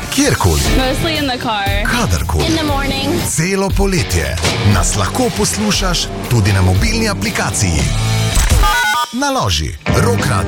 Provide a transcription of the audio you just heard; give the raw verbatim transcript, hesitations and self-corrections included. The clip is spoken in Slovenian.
kjerkoli, Mostly in the car. kadarkoli. In the morning. Celo poletje nas lahko poslušaš tudi na mobilni aplikaciji. Naloži Rock Radio.